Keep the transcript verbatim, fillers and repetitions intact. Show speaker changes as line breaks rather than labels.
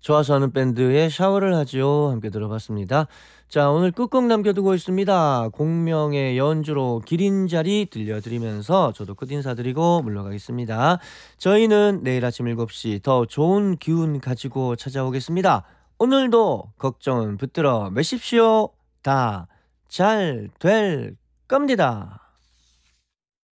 좋아서 하는 밴드의 샤워를 하지요. 함께 들어봤습니다. 자, 오늘 끝곡 남겨두고 있습니다. 공명의 연주로 기린 자리 들려드리면서 저도 끝 인사드리고 물러가겠습니다. 저희는 내일 아침 일곱 시 더 좋은 기운 가지고 찾아오겠습니다. 오늘도 걱정은 붙들어 매십시오. 다 잘 될 겁니다.